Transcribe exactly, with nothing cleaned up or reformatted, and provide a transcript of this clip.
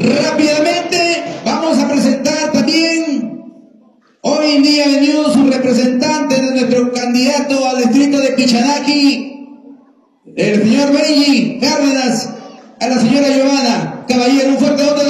Rápidamente vamos a presentar también, hoy en día ha venido su representante de nuestro candidato al distrito de Pichanaki, el señor Benji Cárdenas, a la señora Giovanna Caballero. Un fuerte voto.